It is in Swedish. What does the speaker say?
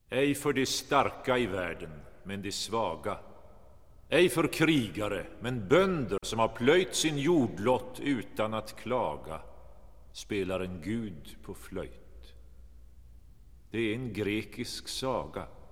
Ej för de starka i världen, men de svaga. Ej för krigare, men bönder som har plöjt sin jordlott utan att klaga, spelar en gud på flöjt. Det är en grekisk saga.